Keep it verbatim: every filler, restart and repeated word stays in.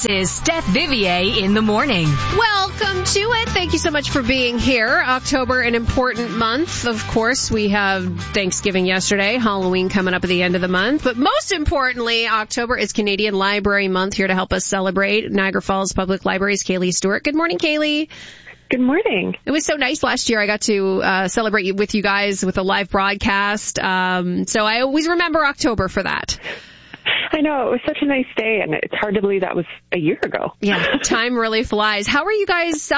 This is Steph Vivier in the morning. Welcome to it. Thank you so much for being here. October, an important month. Of course, we have Thanksgiving yesterday, Halloween coming up at the end of the month. But most importantly, October is Canadian Library Month. Here to help us celebrate, Niagara Falls Public Library's Kaylee Stewart. Good morning, Kaylee. Good morning. It was so nice last year. I got to uh, celebrate with you guys with a live broadcast. Um, so I always remember October for that. I know, it was such a nice day, and it's hard to believe that was a year ago. Yeah, time really flies. How are you guys